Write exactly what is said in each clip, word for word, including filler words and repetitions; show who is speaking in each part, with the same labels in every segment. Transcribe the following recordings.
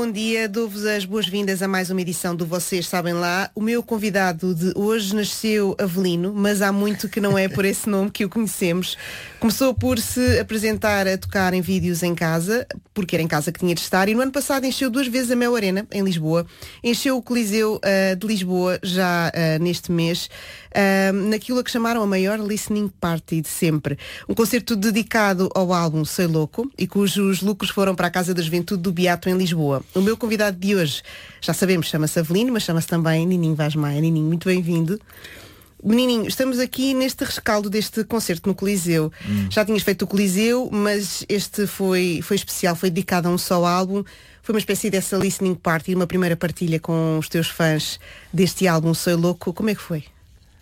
Speaker 1: Bom dia, dou-vos as boas-vindas a mais uma edição do Vocês Sabem Lá. O meu convidado de hoje nasceu Avelino, mas há muito que não é por esse nome que o conhecemos. Começou por se apresentar a tocar em vídeos em casa, porque era em casa que tinha de estar, e no ano passado encheu duas vezes a Mel Arena, em Lisboa. Encheu o Coliseu uh, de Lisboa já uh, neste mês, uh, naquilo a que chamaram a maior listening party de sempre. Um concerto dedicado ao álbum Sei Louco, e cujos lucros foram para a Casa da Juventude do Beato em Lisboa. O meu convidado de hoje, já sabemos, chama-se Avelino, mas chama-se também Nininho Vaz Maia. Nininho, muito bem-vindo. Menininho, estamos aqui neste rescaldo deste concerto no Coliseu. Hum. Já tinhas feito o Coliseu, mas este foi, foi especial, foi dedicado a um só álbum. Foi uma espécie dessa listening party, uma primeira partilha com os teus fãs deste álbum Sei Louco. Como é que foi?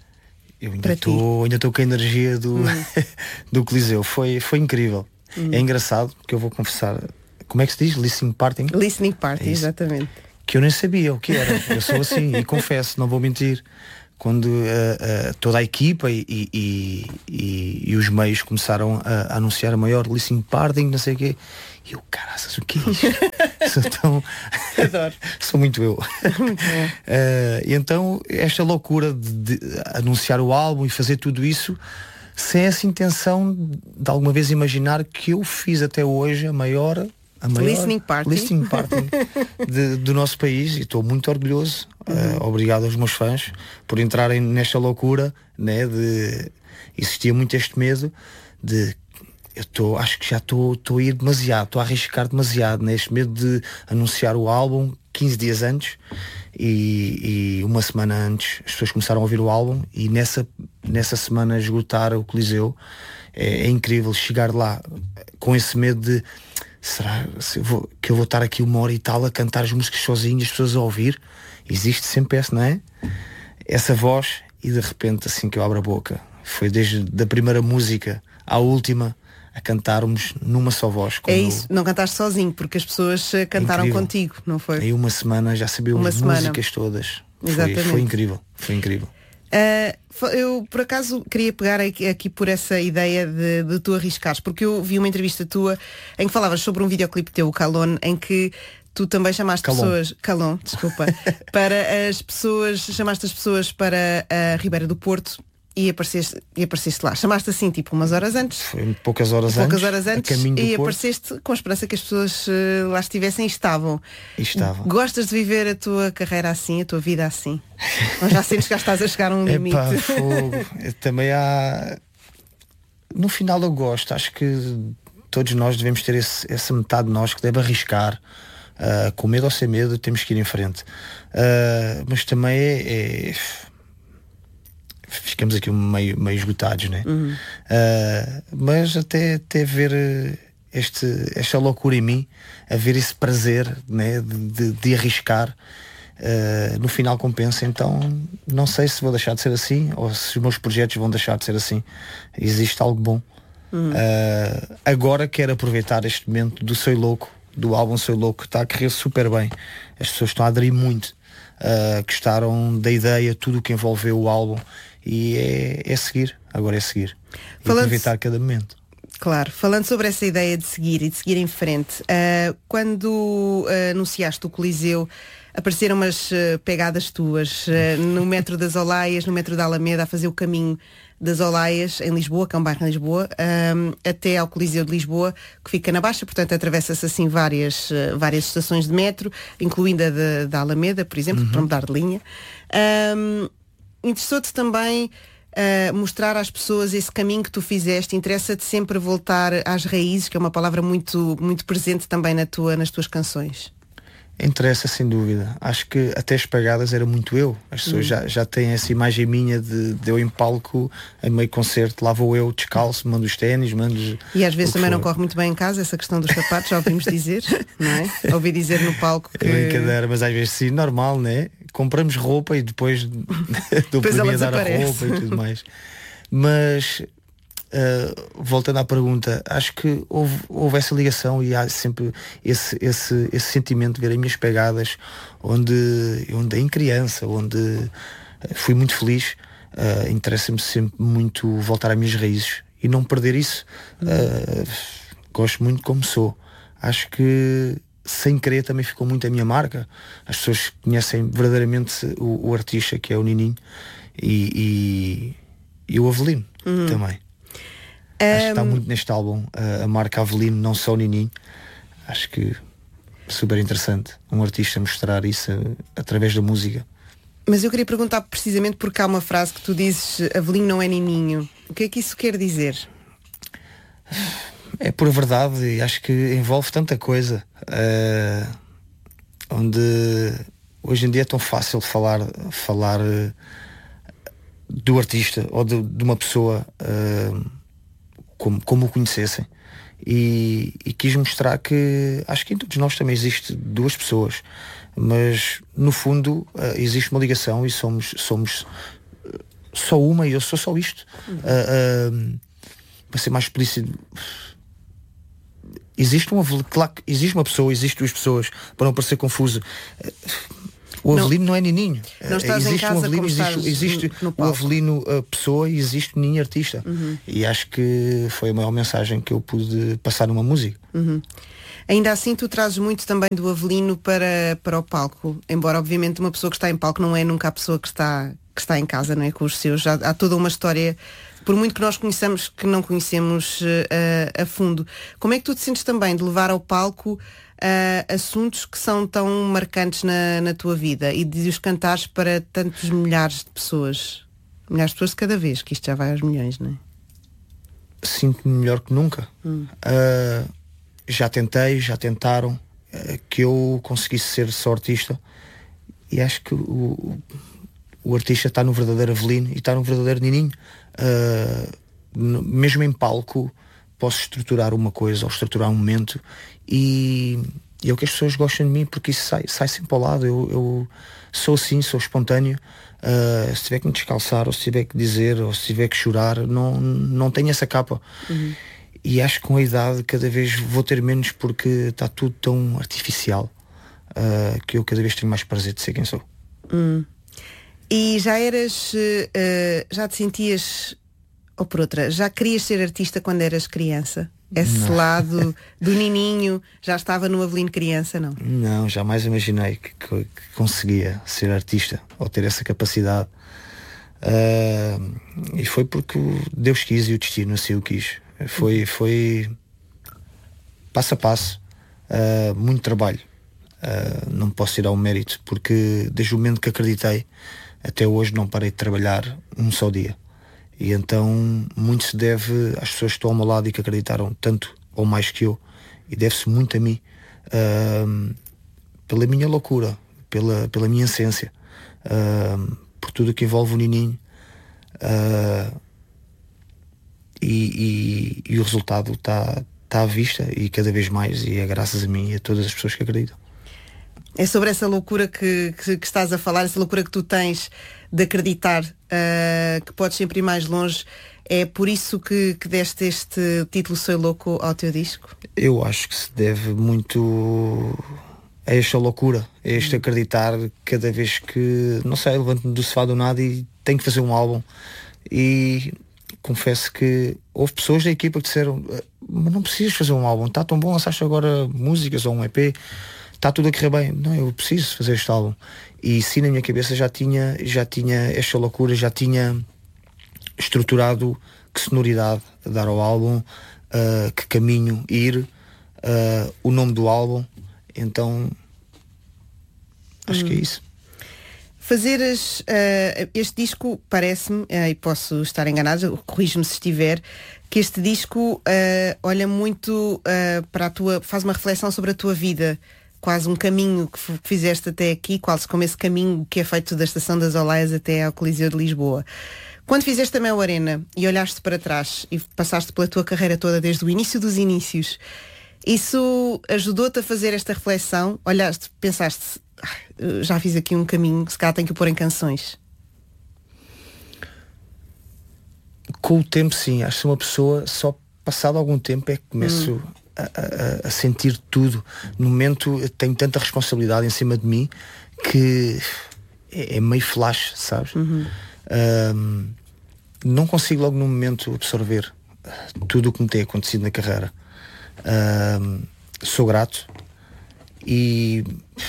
Speaker 2: Eu ainda estou ainda estou com a energia do, hum. do Coliseu. Foi, foi incrível. Hum. É engraçado, porque eu vou confessar. Como é que se diz? Listening party?
Speaker 1: Listening party, é exatamente.
Speaker 2: Que eu nem sabia o que era. Eu sou assim, e confesso, não vou mentir. Quando uh, uh, toda a equipa e, e, e, e os meios começaram a, a anunciar a maior listening party, não sei o quê, e eu, caraças, o que é isto? sou tão...
Speaker 1: Adoro.
Speaker 2: Sou muito eu.
Speaker 1: Muito bom.
Speaker 2: Uh, e então, esta loucura de, de anunciar o álbum e fazer tudo isso, sem essa intenção de alguma vez imaginar que eu fiz até hoje a maior... a maior
Speaker 1: listening party,
Speaker 2: listening party de, do nosso país, e estou muito orgulhoso. Uhum. Uh, obrigado aos meus fãs por entrarem nesta loucura, né, de existia muito este medo de eu estou, acho que já estou a ir demasiado, estou a arriscar demasiado, né, este medo de anunciar o álbum quinze dias antes e, e uma semana antes as pessoas começaram a ouvir o álbum, e nessa, nessa semana esgotar o Coliseu. É, é incrível chegar lá com esse medo de será se eu vou, que eu vou estar aqui uma hora e tal a cantar as músicas sozinho, as pessoas a ouvir. Existe sempre esse, não é? Essa voz, e de repente assim que eu abro a boca, foi desde da primeira música à última a cantarmos numa só voz.
Speaker 1: É isso, eu... não cantaste sozinho, porque as pessoas cantaram incrível. Contigo, não foi?
Speaker 2: Em uma semana já sabia as músicas todas. Exatamente. Foi, foi incrível, foi incrível.
Speaker 1: Uh, eu por acaso queria pegar aqui, aqui por essa ideia de, de tu arriscares, porque eu vi uma entrevista tua em que falavas sobre um videoclipe teu, o Calon, em que tu também chamaste Calon. pessoas Calon, desculpa, para as pessoas, chamaste as pessoas para a Ribeira do Porto e apareceste, e apareceste lá. Chamaste assim tipo umas horas antes.
Speaker 2: Foi poucas horas
Speaker 1: poucas
Speaker 2: antes.
Speaker 1: Horas antes e apareceste com a esperança que as pessoas uh, lá estivessem e estavam.
Speaker 2: E estavam.
Speaker 1: Gostas de viver a tua carreira assim, a tua vida assim? Ou já sentes que já estás a chegar a um limite?
Speaker 2: Epá, fogo. Também há... No final eu gosto. Acho que todos nós devemos ter esse, essa metade de nós que deve arriscar. Uh, com medo ou sem medo temos que ir em frente. Uh, mas também é... é... ficamos aqui meio, meio esgotados, né? Uhum. Uh, mas até, até ver este, esta loucura em mim, a ver esse prazer, né, de, de, de arriscar, uh, no final compensa. Então não sei se vou deixar de ser assim ou se os meus projetos vão deixar de ser assim. Existe algo bom. Uhum. Uh, agora quero aproveitar este momento do Sei Louco, do álbum Sei Louco, que está a correr super bem. As pessoas estão a aderir muito, uh, gostaram da ideia, tudo o que envolveu o álbum. E é, é seguir, agora é seguir. E aproveitar cada momento.
Speaker 1: Claro, falando sobre essa ideia de seguir e de seguir em frente, uh, quando uh, anunciaste o Coliseu, apareceram umas uh, pegadas tuas uh, no metro das Olaias, no metro da Alameda, a fazer o caminho das Olaias, em Lisboa, que é um bairro em Lisboa, um, até ao Coliseu de Lisboa, que fica na Baixa, portanto atravessa-se assim várias, uh, várias estações de metro, incluindo a de, da Alameda, por exemplo, uhum. para mudar de linha. Um, Interessou-te também uh, mostrar às pessoas esse caminho que tu fizeste? Interessa-te sempre voltar às raízes, que é uma palavra muito, muito presente também na tua, nas tuas canções?
Speaker 2: Interessa, sem dúvida. Acho que até as pegadas era muito eu. As pessoas hum. já, já têm essa imagem minha de, de eu em palco, em meio concerto, lá vou eu descalço, mando os ténis, mando...
Speaker 1: E às vezes também for. Não corre muito bem em casa essa questão dos sapatos, já ouvimos dizer, não é? Ouvi dizer no palco que...
Speaker 2: É brincadeira, mas às vezes sim, normal, não é? Compramos roupa e depois dou para mim a dar a roupa e tudo mais. Mas uh, voltando à pergunta, acho que houve, houve essa ligação e há sempre esse, esse, esse sentimento de ver as minhas pegadas onde, onde em criança, onde fui muito feliz. Uh, interessa-me sempre muito voltar às minhas raízes e não perder isso. Uh, gosto muito como sou. Acho que sem querer também ficou muito a minha marca. As pessoas conhecem verdadeiramente o, o artista que é o Nininho e, e, e o Avelino uhum. também. Um... Acho que está muito neste álbum a, a marca Avelino, não só o Nininho. Acho que super interessante um artista mostrar isso a, através da música.
Speaker 1: Mas eu queria perguntar precisamente porque há uma frase que tu dizes, Avelino não é Nininho. O que é que isso quer dizer?
Speaker 2: É por verdade, e acho que envolve tanta coisa, uh, onde hoje em dia é tão fácil falar, falar uh, do artista ou de, de uma pessoa uh, como, como o conhecessem. E, e quis mostrar que acho que em todos nós também existe duas pessoas, mas no fundo uh, existe uma ligação e somos, somos uh, só uma e eu sou só isto. Uhum. Uh, uh, para ser mais explícito, existe uma, claro, existe uma pessoa, existe duas pessoas, para não parecer confuso. O Avelino não, não é Nininho.
Speaker 1: Não estás
Speaker 2: existe
Speaker 1: em casa
Speaker 2: um Avelino, existe, existe
Speaker 1: no, no
Speaker 2: o Avelino uh, pessoa e existe o Nininho artista. Uhum. E acho que foi a maior mensagem que eu pude passar numa música.
Speaker 1: Uhum. Ainda assim tu trazes muito também do Avelino para, para o palco, embora obviamente uma pessoa que está em palco não é nunca a pessoa que está, que está em casa, não é, com os seus. Já há toda uma história, por muito que nós conheçamos, que não conhecemos uh, a fundo. Como é que tu te sentes também de levar ao palco uh, assuntos que são tão marcantes na, na tua vida e de os cantares para tantos milhares de pessoas? Milhares de pessoas de cada vez, que isto já vai aos milhões, não é?
Speaker 2: Sinto-me melhor que nunca. Hum. Uh, já tentei, já tentaram uh, que eu conseguisse ser só artista, e acho que o, o, o artista está no verdadeiro Avelino e está no verdadeiro Nininho. Uh, no, mesmo em palco posso estruturar uma coisa ou estruturar um momento e, e é o que as pessoas gostam de mim, porque isso sai, sai sempre ao lado. Eu, eu sou assim, sou espontâneo. Uh, se tiver que me descalçar, ou se tiver que dizer, ou se tiver que chorar, não, não tenho essa capa. Uhum. E acho que com a idade cada vez vou ter menos, porque está tudo tão artificial, uh, que eu cada vez tenho mais prazer de ser quem sou.
Speaker 1: Hum. E já eras, uh, já te sentias, ou por outra, já querias ser artista quando eras criança? Esse não. Lado do Nininho já estava no Avelino criança, não?
Speaker 2: Não, jamais imaginei que, que, que conseguia ser artista ou ter essa capacidade. Uh, e foi porque Deus quis e o destino assim o quis. Foi, foi passo a passo, uh, muito trabalho. Uh, não posso tirar o mérito, porque desde o momento que acreditei até hoje não parei de trabalhar um só dia. E então muito se deve às pessoas que estão ao meu lado e que acreditaram tanto ou mais que eu, e deve-se muito a mim, uh, pela minha loucura, pela, pela minha essência, uh, por tudo que envolve o Nininho, uh, e, e, e o resultado está tá à vista, e cada vez mais, e é graças a mim e a todas as pessoas que acreditam.
Speaker 1: É sobre essa loucura que, que, que estás a falar, essa loucura que tu tens de acreditar uh, que podes sempre ir mais longe. É por isso que, que deste este título Sou Louco ao teu disco? Eu
Speaker 2: acho que se deve muito a esta loucura, a este acreditar cada vez que, não sei, levanto-me do sofá do nada e tenho que fazer um álbum. E confesso que houve pessoas da equipa que disseram: mas não precisas fazer um álbum, está tão bom, lançaste agora músicas ou um E P, está tudo a correr bem. Não, eu preciso fazer este álbum. E sim, na minha cabeça já tinha, já tinha esta loucura, já tinha estruturado que sonoridade dar ao álbum, uh, que caminho ir, uh, o nome do álbum. Então acho hum. que é isso.
Speaker 1: Fazeres uh, este disco, parece-me, uh, e posso estar enganado, corrijo-me se estiver, que este disco uh, olha muito uh, para a tua, faz uma reflexão sobre a tua vida, quase um caminho que fizeste até aqui, quase como esse caminho que é feito da Estação das Olaias até ao Coliseu de Lisboa. Quando fizeste a Mel Arena e olhaste para trás e passaste pela tua carreira toda desde o início dos inícios, isso ajudou-te a fazer esta reflexão? Olhaste, pensaste, ah, já fiz aqui um caminho, se calhar tenho que o pôr em canções?
Speaker 2: Com o tempo, sim. Acho que uma pessoa, só passado algum tempo é que começo hum. a, a, a sentir tudo. No momento tenho tanta responsabilidade em cima de mim que é, é meio flash, sabes? Uhum. Um, não consigo logo no momento absorver tudo o que me tem acontecido na carreira. Um, sou grato e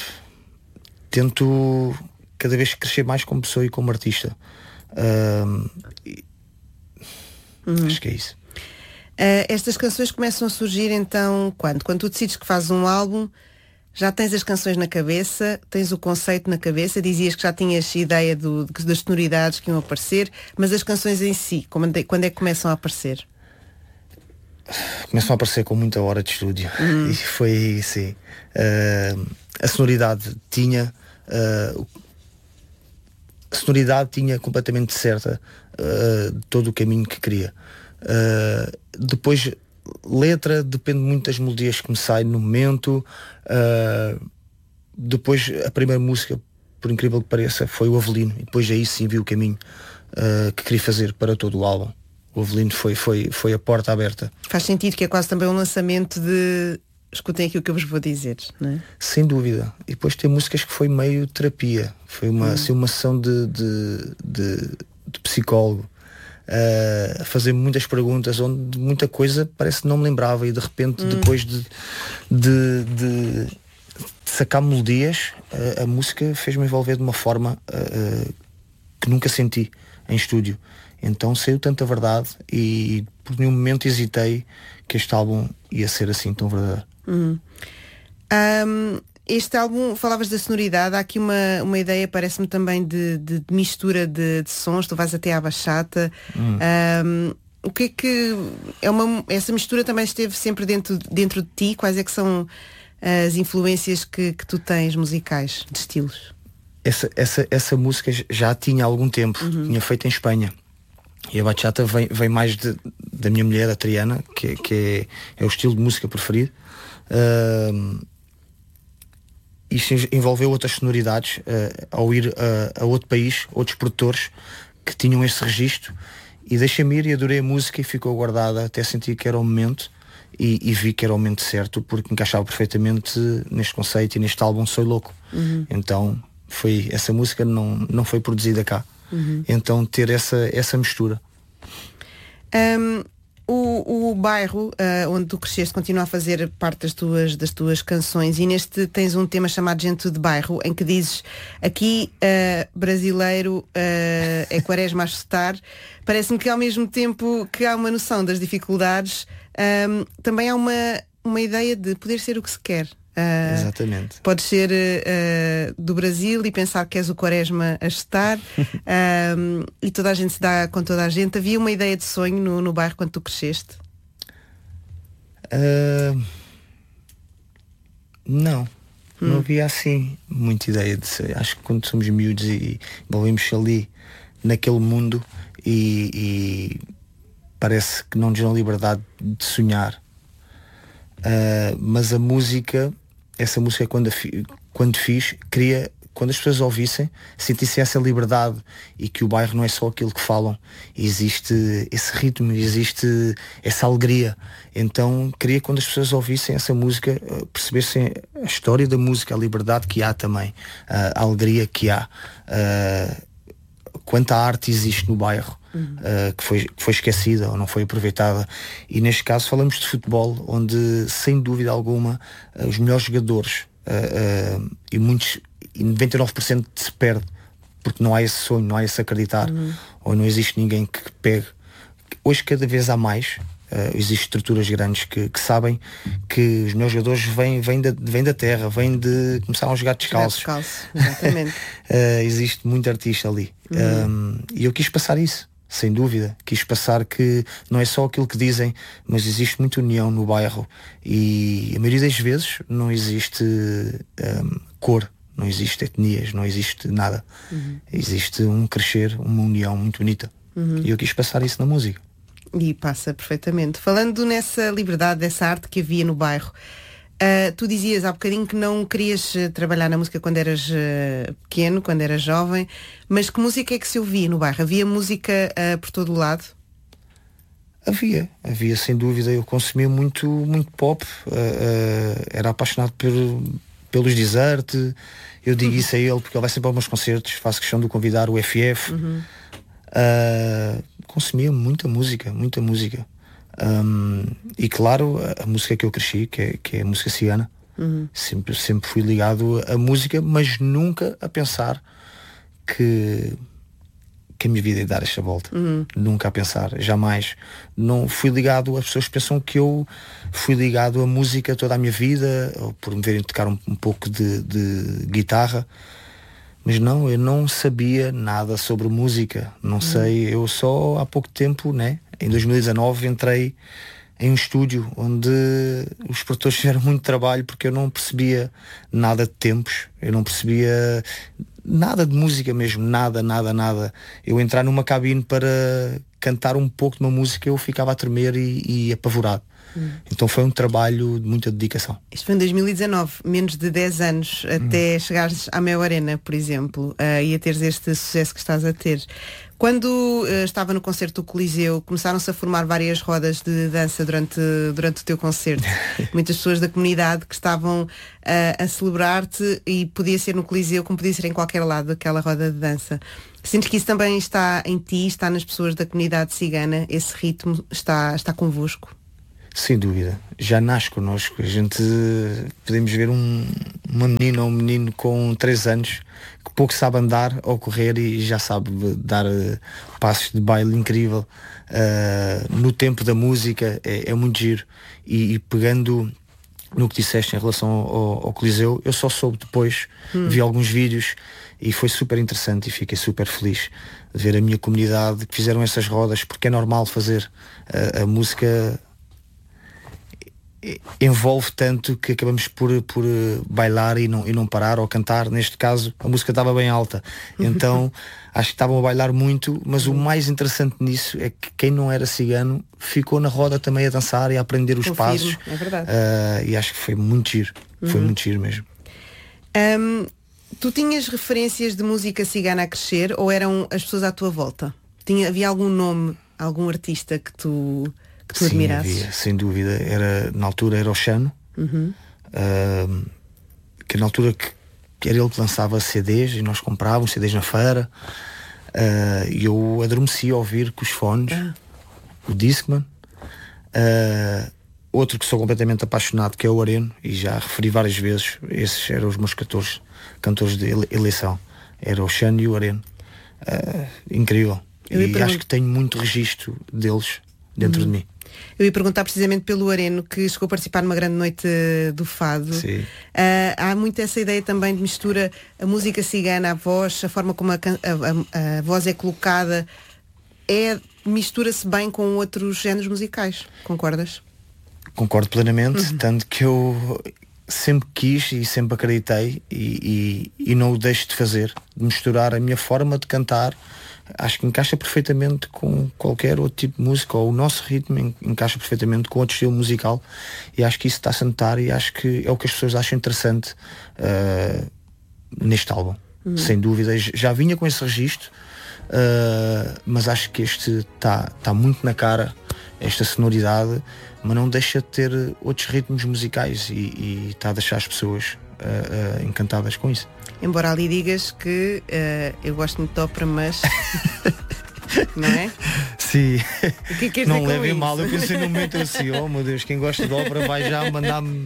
Speaker 2: tento cada vez crescer mais como pessoa e como artista. Uh, e, uhum. Acho que é isso.
Speaker 1: Uh, estas canções começam a surgir então quando? Quando tu decides que fazes um álbum, já tens as canções na cabeça, tens o conceito na cabeça, dizias que já tinhas ideia do, das sonoridades que iam aparecer, mas as canções em si, quando é, quando é que começam a aparecer?
Speaker 2: Começam a aparecer com muita hora de estúdio. Uhum. E foi, sim. Uh, a sonoridade tinha... Uh, a sonoridade tinha completamente certa uh, todo o caminho que queria. Uh, depois, letra depende muito das melodias que me saem no momento. Uh, depois, a primeira música, por incrível que pareça, foi o Avelino, e depois aí sim vi o caminho uh, que queria fazer para todo o álbum. O Avelino foi, foi, foi a porta aberta.
Speaker 1: Faz sentido que é quase também um lançamento de escutem aquilo que eu vos vou dizer, não é?
Speaker 2: Sem dúvida. E depois tem músicas que foi meio terapia, foi uma, hum. assim, uma sessão de, de, de, de psicólogo. Uh, a fazer muitas perguntas onde muita coisa parece que não me lembrava, e de repente hum. depois de, de, de, de sacar melodias, uh, a música fez-me envolver de uma forma uh, que nunca senti em estúdio. Então saiu tanta verdade, e por nenhum momento hesitei que este álbum ia ser assim tão verdadeiro.
Speaker 1: Hum. Um... Este álbum, falavas da sonoridade, há aqui uma, uma ideia, parece-me também, de, de, de mistura de, de sons, tu vais até à bachata. Hum. Um, o que é que... É uma, essa mistura também esteve sempre dentro, dentro de ti? Quais é que são as influências que, que tu tens musicais, de estilos?
Speaker 2: Essa, essa, essa música já tinha há algum tempo, uhum. tinha feito em Espanha. E a bachata vem, vem mais de, da minha mulher, a Triana, que, que é, é o estilo de música preferido. Uh, Isso envolveu outras sonoridades uh, ao ir uh, a outro país, outros produtores que tinham esse registro, e deixei-me ir e adorei a música, e ficou guardada até senti que era o momento, e, e vi que era o momento certo, porque encaixava perfeitamente neste conceito e neste álbum Sou Louco. Uhum. Então foi, essa música não, não foi produzida cá. Uhum. Então ter essa, essa mistura.
Speaker 1: Um... O, o bairro uh, onde tu cresceste continua a fazer parte das tuas, das tuas canções, e neste tens um tema chamado Gente de Bairro, em que dizes aqui uh, brasileiro uh, é quaresma a chutar. Parece-me que ao mesmo tempo que há uma noção das dificuldades, um, também há uma, uma ideia de poder ser o que se quer. Uh,
Speaker 2: Exatamente.
Speaker 1: Podes ser uh, do Brasil e pensar que és o quaresma a estar uh, e toda a gente se dá com toda a gente. Havia uma ideia de sonho no, no bairro quando tu cresceste?
Speaker 2: Uh, não, hum. não havia assim muita ideia de ser. Acho que quando somos miúdos e envolvemos ali naquele mundo, e, e parece que não nos dão liberdade de sonhar. Uh, mas a música, essa música quando, fi, quando fiz, queria, quando as pessoas ouvissem, sentissem essa liberdade, e que o bairro não é só aquilo que falam, existe esse ritmo, existe essa alegria. Então queria, quando as pessoas ouvissem essa música, uh, percebessem a história da música, a liberdade que há também, uh, a alegria que há, uh, quanta arte existe no bairro. Uhum. Uh, que, foi, que foi esquecida ou não foi aproveitada, e neste caso falamos de futebol, onde sem dúvida alguma uh, os melhores jogadores uh, uh, e muitos, e noventa e nove por cento se perde porque não há esse sonho, não há esse acreditar, uhum. ou não existe ninguém que pegue. Hoje cada vez há mais, uh, existem estruturas grandes que, que sabem que os melhores jogadores vêm, vêm, da, vêm da terra, vêm de começar a jogar descalços.
Speaker 1: Descalço, exatamente.
Speaker 2: uh, existe muito artista ali, uhum. um, e eu quis passar isso. Sem dúvida, quis passar que não é só aquilo que dizem, mas existe muita união no bairro, e a maioria das vezes não existe um, cor, não existe etnias, não existe nada. Uhum. Existe um crescer, uma união muito bonita. Uhum. E eu quis passar isso na música.
Speaker 1: E passa perfeitamente. Falando nessa liberdade, dessa arte que havia no bairro, Uh, tu dizias há bocadinho que não querias uh, trabalhar na música quando eras uh, pequeno, quando eras jovem, mas que música é que se ouvia no bairro? Havia música uh, por todo o lado?
Speaker 2: Havia, havia sem dúvida. Eu consumia muito, muito pop, uh, uh, era apaixonado por, pelos Desert. Eu digo uhum. isso a ele porque ele vai sempre aos meus concertos, faço questão de o convidar, o F F. Uhum. Uh, consumia muita música, muita música. Um, e claro, a, a música que eu cresci, que é, que é a música cigana, Uhum. Sempre, sempre fui ligado à música, mas nunca a pensar que, que a minha vida ia dar esta volta. Uhum. Nunca a pensar, jamais. Não fui ligado, as pessoas pensam que eu fui ligado à música toda a minha vida, ou por me verem tocar um, um pouco de, de guitarra. Mas não, eu não sabia nada sobre música. Não uhum. sei, eu só há pouco tempo, né, em dois mil e dezanove, entrei em um estúdio onde os produtores tiveram muito trabalho, porque eu não percebia nada de tempos, eu não percebia nada de música mesmo, nada, nada, nada. Eu entrar numa cabine para cantar um pouco de uma música, eu ficava a tremer e, e apavorado. Hum. Então foi um trabalho de muita dedicação.
Speaker 1: Isto foi em dois mil e dezanove, menos de dez anos até hum. chegares à Mel Arena, por exemplo, uh, e a teres este sucesso que estás a ter. Quando uh, estava no concerto do Coliseu, começaram-se a formar várias rodas de dança durante, durante o teu concerto. Muitas pessoas da comunidade que estavam uh, a celebrar-te, e podia ser no Coliseu como podia ser em qualquer lado daquela roda de dança. Sentes que isso também está em ti, está nas pessoas da comunidade cigana? Esse ritmo está, está convosco?
Speaker 2: Sem dúvida, já nasce connosco. A gente, podemos ver um, uma menina ou um menino com três anos que pouco sabe andar ou correr e já sabe dar uh, passos de baile incrível uh, no tempo da música. É, é muito giro. E, e pegando no que disseste em relação ao, ao Coliseu, eu só soube depois, hum. vi alguns vídeos e foi super interessante e fiquei super feliz de ver a minha comunidade que fizeram essas rodas, porque é normal fazer uh, a música. Envolve tanto que acabamos por, por bailar e não, e não parar, ou cantar. Neste caso a música estava bem alta, então acho que estavam a bailar muito, mas o mais interessante nisso é que quem não era cigano ficou na roda também a dançar e a aprender os
Speaker 1: Confirmo,
Speaker 2: passos.
Speaker 1: É verdade.
Speaker 2: Uh, e acho que foi muito giro, foi uhum. muito giro mesmo.
Speaker 1: Um, tu tinhas referências de música cigana a crescer, ou eram as pessoas à tua volta? Tinha, havia algum nome, algum artista que tu que tu
Speaker 2: Sim,
Speaker 1: admirasses?
Speaker 2: Havia, sem dúvida. Era, na altura era o Xano, uhum. uh, que na altura que, que era ele que lançava C Ds e nós comprávamos C Ds na feira, uh, e eu adormecia a ouvir com os fones, ah. o Discman. Uh, outro que sou completamente apaixonado, que é o Areno, e já referi várias vezes, esses eram os meus cantores, cantores de eleição. Era o Xano e o Areno. Uh, incrível. Eu e pergunto... acho que tenho muito registro deles dentro uhum. de mim.
Speaker 1: Eu ia perguntar precisamente pelo Areno, que chegou a participar numa grande noite do fado.
Speaker 2: Sim.
Speaker 1: Uh, há muito essa ideia também de mistura a música cigana, a voz, a forma como a, a, a voz é colocada, é, mistura-se bem com outros géneros musicais. Concordas?
Speaker 2: Concordo plenamente, uhum. tanto que eu sempre quis e sempre acreditei e, e, e não o deixo de fazer, de misturar a minha forma de cantar. Acho que encaixa perfeitamente com qualquer outro tipo de música, ou o nosso ritmo encaixa perfeitamente com outro estilo musical, e acho que isso está a sentar, e acho que é o que as pessoas acham interessante uh, neste álbum, uhum. sem dúvida. Já vinha com esse registro, uh, mas acho que este está tá muito na cara, esta sonoridade, mas não deixa de ter outros ritmos musicais, e, e está a deixar as pessoas uh, uh, encantadas com isso.
Speaker 1: Embora ali digas que uh, eu gosto muito de ópera, mas não é?
Speaker 2: Sim.
Speaker 1: O que é que
Speaker 2: não levem mal, eu pensei no momento assim, oh meu Deus, quem gosta de ópera vai já mandar-me.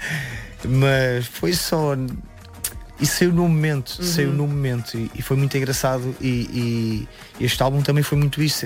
Speaker 2: Mas foi só. E saiu no momento, uhum. saiu no momento e, e foi muito engraçado, e, e este álbum também foi muito isso.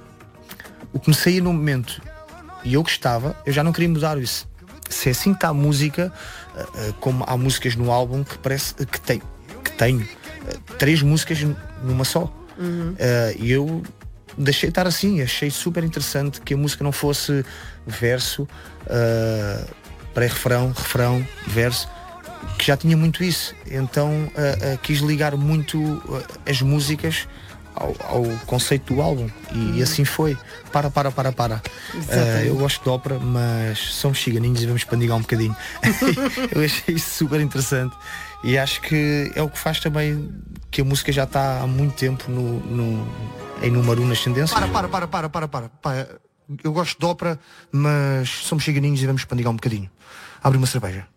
Speaker 2: O que me saía no momento e eu gostava, eu já não queria mudar isso. Se é assim que está a música, uh, como há músicas no álbum que parece que tem, que tenho uh, três músicas numa só. Uhum. Uh, e eu deixei estar assim, achei super interessante que a música não fosse verso, uh, pré-refrão, refrão, verso, que já tinha muito isso. Então uh, uh, quis ligar muito uh, as músicas Ao, ao conceito do álbum, e, hum. e assim foi. Para, para, para, para. Uh, eu gosto de ópera, mas somos ciganinhos e vamos pandigar um bocadinho. Eu achei isso super interessante, e acho que é o que faz também que a música já está há muito tempo no, no, em número um nas tendências. Para, para, para, para, para, para, para. Eu gosto de ópera, mas somos ciganinhos e vamos pandigar um bocadinho. Abre uma cerveja.